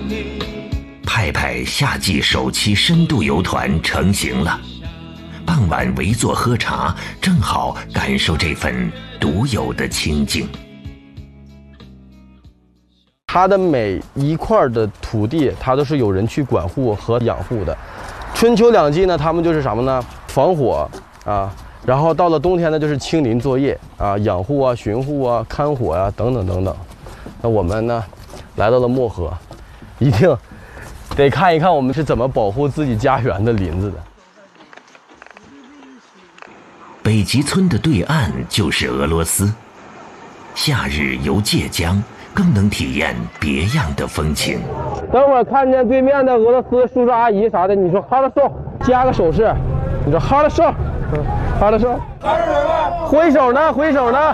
派派夏季首期深度游团成型了，傍晚围坐喝茶，正好感受这份独有的清静。 它的每一块的土地，它都是有人去管护和养护的。春秋两季呢，他们就是什么呢？防火啊，然后到了冬天呢，就是清林作业啊，养护啊、巡护啊、看火啊等等等等。那我们呢，来到了漠河，一定得看一看我们是怎么保护自己家园的林子的。 北极村的对岸就是俄罗斯，夏日游界江更能体验别样的风情。 等会儿看见对面的俄罗斯叔叔阿姨啥的，你说哈了手，加个手势，你说哈了手，哈了手，挥手呢，挥手呢。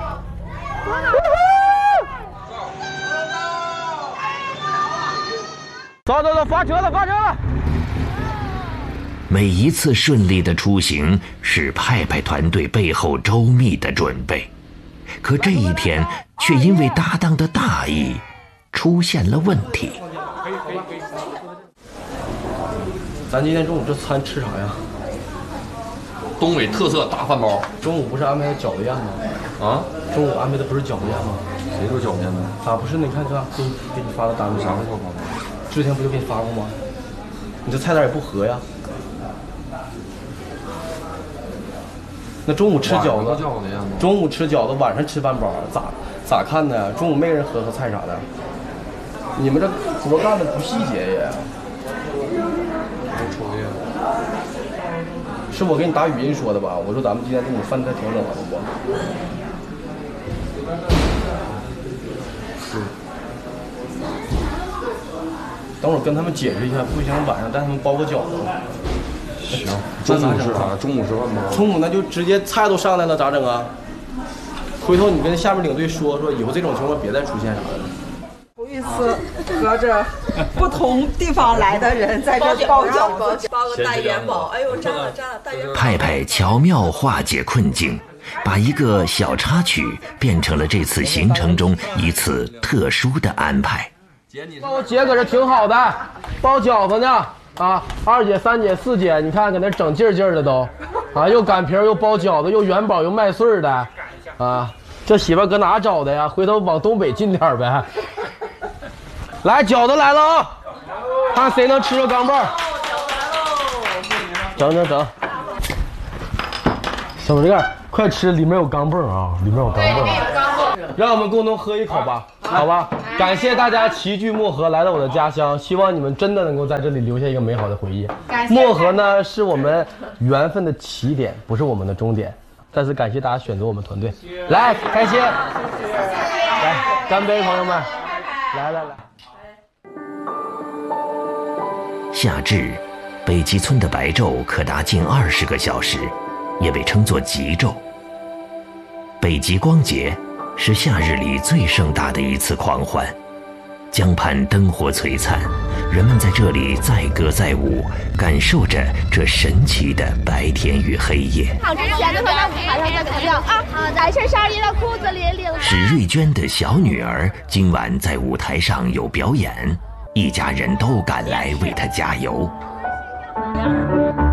走走走，发车了，发车了！ 每一次顺利的出行是派派团队背后周密的准备，可这一天却因为搭档的大意出现了问题。 咱今天中午这餐吃啥呀？ 东北特色大饭包。 中午不是安排的饺子宴吗？ 啊？ 中午安排的不是饺子宴吗？ 谁说饺子面呢？ 咋不是？你看看，给你发的单子啥时候发的？之前不就给你发过吗？你这菜单也不合呀。那中午吃饺子，中午吃饺子，晚上吃饭包，咋看呢？中午没人合菜啥的。你们这活干的不细节也。是我给你打语音说的吧？我说咱们今天中午饭菜调整完了不？是。等会儿跟他们解释一下，不行晚上带他们包个饺子。 行，中午吃啥？中午吃饭吗？ 中午那就直接菜都上来了，咋整啊？回头你跟下面领队说，以后这种情况别再出现啥的。 头一次和着不同地方来的人在这包饺子， 包个大元宝，哎呦，占了大元宝。 派派巧妙化解困境，把一个小插曲变成了这次行程中一次特殊的安排。 我姐搁这挺好的，包饺子呢。啊，二姐、三姐、四姐，你看搁那整劲儿的都，啊，又擀皮又包饺子，又元宝又麦穗的，啊，这媳妇搁哪找的呀？回头往东北进点呗。来，饺子来了啊！看谁能吃着钢镚。整，小伙子，快吃，里面有钢镚啊，里面有钢镚。让我们共同喝一口吧，好吧？感谢大家齐聚漠河来到我的家乡，希望你们真的能够在这里留下一个美好的回忆。漠河呢是我们缘分的起点，不是我们的终点。再次感谢大家选择我们团队，来开心，来干杯，朋友们，来。 夏至，北极村的白昼可达近20个小时，也被称作极昼。北极光节是夏日里最盛大的一次狂欢，江畔灯火璀璨，人们在这里载歌载舞，感受着这神奇的白天与黑夜。 唱之前就会在舞台上再口叫啊，白衬衫里的裤子里领。 史瑞娟的小女儿今晚在舞台上有表演，一家人都赶来为她加油。